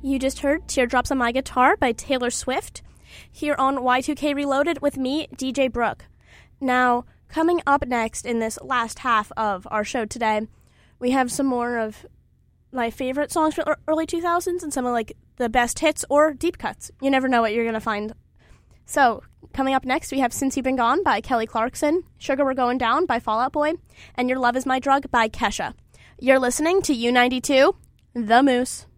You just heard Teardrops on My Guitar by Taylor Swift here on Y2K Reloaded with me, DJ Brooke. Now, coming up next in this last half of our show today, we have some more of my favorite songs from early 2000s and some of like the best hits or deep cuts. You never know what you're going to find. So, coming up next, we have Since You've Been Gone by Kelly Clarkson, Sugar We're Going Down by Fall Out Boy, and Your Love Is My Drug by Kesha. You're listening to U92, The Moose.